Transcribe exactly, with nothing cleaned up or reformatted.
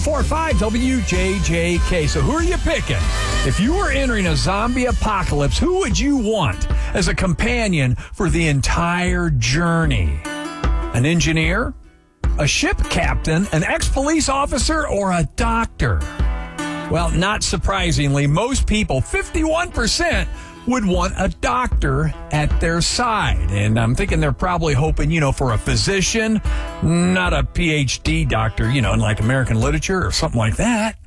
four five W J J K. So who are you picking? If you were entering a zombie apocalypse, who would you want as a companion for the entire journey? An engineer? A ship captain? An ex-police officer? Or a doctor? Well, not surprisingly, most people, fifty-one percent, would want a doctor at their side. And I'm thinking they're probably hoping, you know, for a physician, not a P H D doctor, you know, in like American literature or something like that.